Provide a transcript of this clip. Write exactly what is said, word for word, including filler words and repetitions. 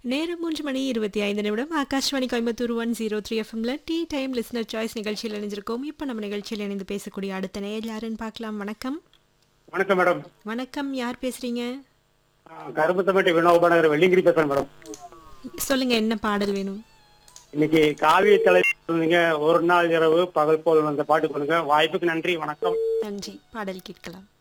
நேரம் மூன்று மணி இருபத்தி ஐந்து நிமிடம் Akashvani Coimbatore one zero three எஃப்எம்ல டீ டைம் லிஸ்னர் சாய்ஸ் நிகழ்ச்சியில் இணைஞ்சிருக்கோம். இப்போ நம்ம நிகழ்ச்சியில் இணைந்து பேசக்கூடிய அடுத்த நேயர் யாருன்னு பார்க்கலாம். வணக்கம். வணக்கம் மேடம். வணக்கம், யார் பேசுறீங்க? கரும்புத்தமட்டி வினோபநகர் வெள்ளிங்கிரி பேசுறேன் மேடம். சொல்லுங்க, என்ன பாடல் வேணும்? இன்னைக்கு காவிய தலைவர் ஒரு நாள் இரவு பகல் போல் வந்த பாட்டு கொடுங்க. வாய்ப்புக்கு நன்றி, வணக்கம். நன்றி. பாடல் கேட்கலாம்.